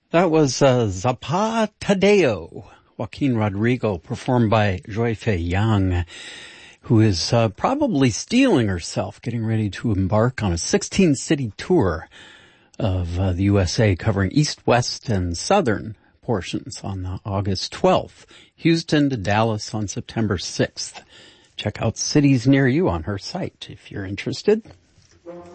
That was Zapatadeo, Joaquin Rodrigo, performed by Joy Fei Yang, who is probably stealing herself, getting ready to embark on a 16-city tour of the USA, covering east, west, and southern portions on August 12th, Houston to Dallas on September 6th. Check out cities near you on her site if you're interested.